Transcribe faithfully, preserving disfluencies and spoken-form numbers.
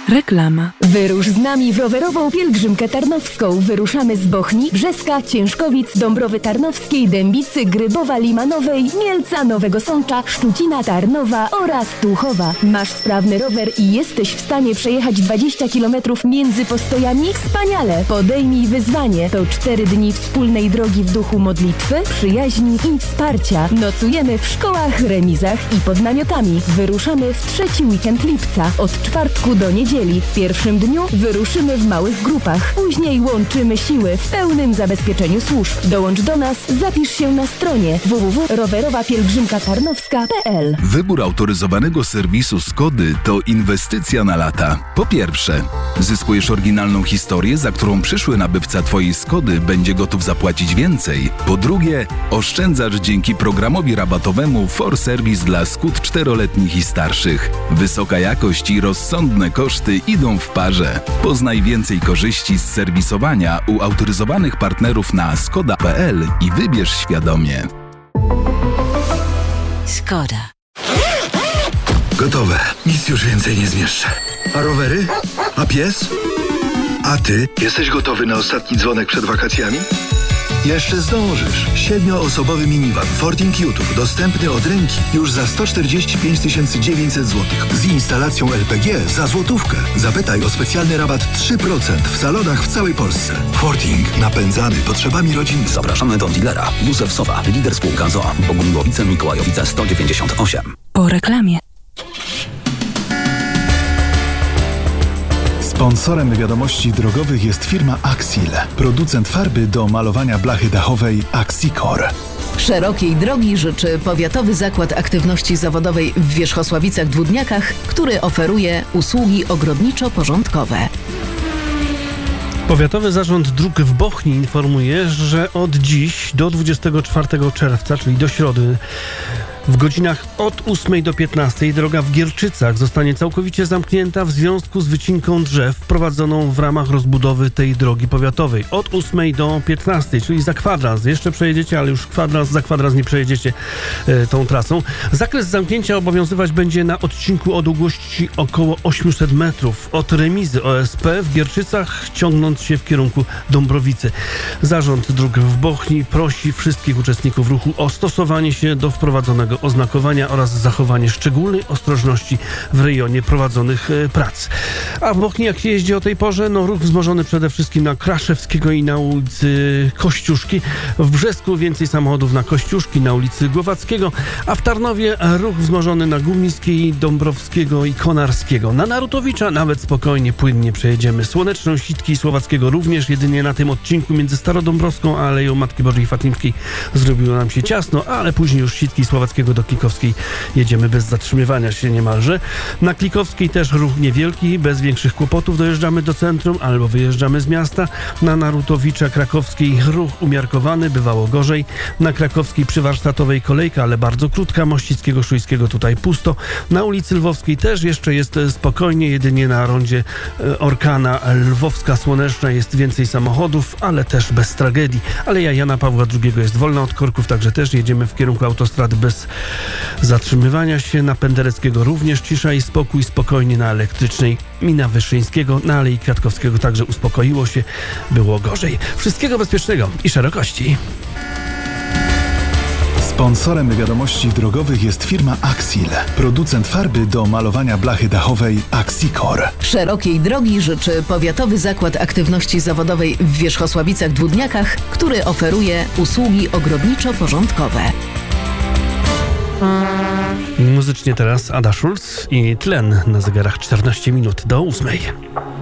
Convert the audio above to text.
Reklama. Wyrusz z nami w rowerową pielgrzymkę tarnowską. Wyruszamy z Bochni, Brzeska, Ciężkowic, Dąbrowy Tarnowskiej, Dębicy, Grybowa, Limanowej, Mielca, Nowego Sącza, Szczucina, Tarnowa oraz Tuchowa. Masz sprawny rower i jesteś w stanie przejechać dwadzieścia kilometrów między postojami? Wspaniale! Podejmij wyzwanie. To cztery dni wspólnej drogi w duchu modlitwy, przyjaźni i wsparcia. Nocujemy w szkołach, remizach i pod namiotami. Wyruszamy w trzeci weekend lipca. Od czwartku do niedzieli. W pierwszym dniu wyruszymy w małych grupach. Później łączymy siły w pełnym zabezpieczeniu służb. Dołącz do nas, zapisz się na stronie w w w kropka rowerowa pielgrzymka tarnowska kropka p l. Wybór autoryzowanego serwisu Skody to inwestycja na lata. Po pierwsze, zyskujesz oryginalną historię, za którą przyszły nabywca Twojej Skody będzie gotów zapłacić więcej. Po drugie, oszczędzasz dzięki programowi rabatowemu For Service dla Skód czteroletnich i starszych. Wysoka jakość i rozsądne koszty idą w parze. Poznaj więcej korzyści z serwisowania u autoryzowanych partnerów na skoda kropka p l i wybierz świadomie. Skoda. Gotowe. Nic już więcej nie zmieszczę. A rowery? A pies? A ty? Jesteś gotowy na ostatni dzwonek przed wakacjami? Jeszcze zdążysz. Siedmioosobowy minivan Forting YouTube dostępny od ręki już za sto czterdzieści pięć tysięcy dziewięćset złotych z instalacją L P G za złotówkę. Zapytaj o specjalny rabat trzy procent w salonach w całej Polsce. Forting. Napędzany potrzebami rodziny. Zapraszamy do dealera. Józef Sowa, lider spółka z o a. Bogumiłowice, Mikołajowice sto dziewięćdziesiąt osiem. Po reklamie. Sponsorem wiadomości drogowych jest firma Axil, producent farby do malowania blachy dachowej Axicor. Szerokiej drogi życzy Powiatowy Zakład Aktywności Zawodowej w Wierzchosławicach-Dwódniakach, który oferuje usługi ogrodniczo-porządkowe. Powiatowy Zarząd Dróg w Bochni informuje, że od dziś do dwudziestego czwartego czerwca, czyli do środy, w godzinach od ósmej do piętnastej droga w Gierczycach zostanie całkowicie zamknięta w związku z wycinką drzew prowadzoną w ramach rozbudowy tej drogi powiatowej. Od ósmej do piętnastej, czyli za kwadrans. Jeszcze przejedziecie, ale już kwadrans za kwadrans nie przejedziecie e, tą trasą. Zakres zamknięcia obowiązywać będzie na odcinku o długości około osiemset metrów od remizy O S P w Gierczycach, ciągnąc się w kierunku Dąbrowicy. Zarząd Dróg w Bochni prosi wszystkich uczestników ruchu o stosowanie się do wprowadzonego oznakowania oraz zachowanie szczególnej ostrożności w rejonie prowadzonych e, prac. A w Bochni jak się jeździ o tej porze? No ruch wzmożony przede wszystkim na Kraszewskiego i na ulicy Kościuszki. W Brzesku więcej samochodów na Kościuszki, na ulicy Głowackiego, a w Tarnowie ruch wzmożony na Gumiskiej, Dąbrowskiego i Konarskiego. Na Narutowicza nawet spokojnie, płynnie przejedziemy. Słoneczną, Sitki i Słowackiego również, jedynie na tym odcinku między Starodąbrowską a Aleją Matki Bożej Fatimskiej zrobiło nam się ciasno, ale później już Sitki i Słowackiego do Klikowskiej jedziemy bez zatrzymywania się niemalże. Na Klikowskiej też ruch niewielki, bez większych kłopotów dojeżdżamy do centrum albo wyjeżdżamy z miasta. Na Narutowicza Krakowskiej ruch umiarkowany, bywało gorzej. Na Krakowskiej przy Warsztatowej kolejka, ale bardzo krótka. Mościckiego, Szujskiego tutaj pusto. Na ulicy Lwowskiej też jeszcze jest spokojnie, jedynie na rondzie Orkana Lwowska Słoneczna jest więcej samochodów, ale też bez tragedii. Aleja Jana Pawła drugiego jest wolna od korków, także też jedziemy w kierunku autostrady bez zatrzymywania się. Na Pendereckiego również cisza i spokój, spokojnie na Elektrycznej i na Wyszyńskiego, na Alei Kwiatkowskiego także uspokoiło się, było gorzej. Wszystkiego bezpiecznego i szerokości. Sponsorem wiadomości drogowych jest firma Axil, producent farby do malowania blachy dachowej Axicor. Szerokiej drogi życzy Powiatowy Zakład Aktywności Zawodowej w Wierzchosławicach-Dwódniakach, który oferuje usługi ogrodniczo-porządkowe. Muzycznie teraz Ada Schulz i Tlen na zegarach czternaście minut do ósmej.